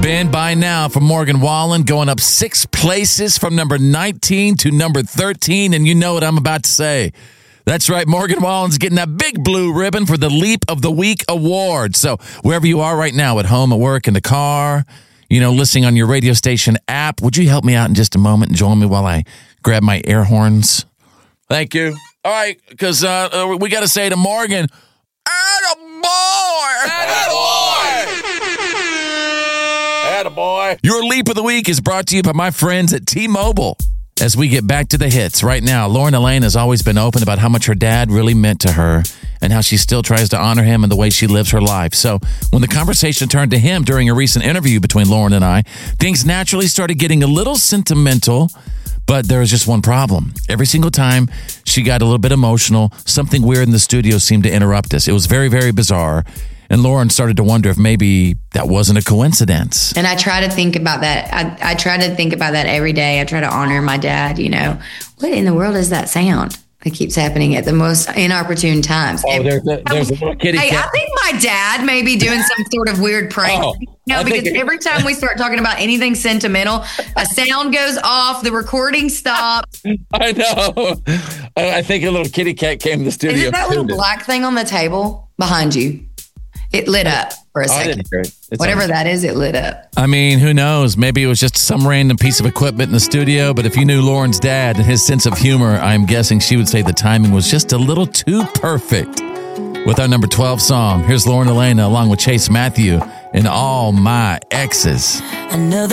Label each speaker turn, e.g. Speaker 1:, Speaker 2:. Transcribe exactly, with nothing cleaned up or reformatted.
Speaker 1: been by now for Morgan Wallen, going up six places from number nineteen to number thirteen. And you know what I'm about to say. That's right. Morgan Wallen's getting that big blue ribbon for the Leap of the Week award. So wherever you are right now, at home, at work, in the car, you know, listening on your radio station app, would you help me out in just a moment and join me while I grab my air horns? Thank you. All right, because uh, we got to say to Morgan, attaboy! Attaboy! Attaboy! Your Leap of the Week is brought to you by my friends at T-Mobile. As we get back to the hits right now, Lauren Elaine has always been open about how much her dad really meant to her and how she still tries to honor him in the way she lives her life. So when the conversation turned to him during a recent interview between Lauren and I, things naturally started getting a little sentimental. But there was just one problem. Every single time she got a little bit emotional, something weird in the studio seemed to interrupt us. It was very, very bizarre. And Lauren started to wonder if maybe that wasn't a coincidence.
Speaker 2: And I try to think about that. I, I try to think about that every day. I try to honor my dad, you know. What in the world is that sound? It keeps happening at the most inopportune times.
Speaker 1: Oh, there's a, there's a little kitty
Speaker 2: hey,
Speaker 1: cat.
Speaker 2: I think my dad may be doing some sort of weird prank.
Speaker 1: Oh,
Speaker 2: no,
Speaker 1: I
Speaker 2: because
Speaker 1: think-
Speaker 2: every time we start talking about anything sentimental, a sound goes off, the recording stops.
Speaker 1: I know. I I think a little kitty cat came to the studio.
Speaker 2: Is it that little black thing on the table behind you? It lit up for a
Speaker 1: Oh, I
Speaker 2: second.
Speaker 1: didn't hear it. It's
Speaker 2: Whatever
Speaker 1: on.
Speaker 2: that is, it lit up.
Speaker 1: I mean, who knows? Maybe it was just some random piece of equipment in the studio. But if you knew Lauren's dad and his sense of humor, I'm guessing she would say the timing was just a little too perfect. With our number twelve song, here's Lauren Elena along with Chase Matthew and All My Exes.
Speaker 3: I know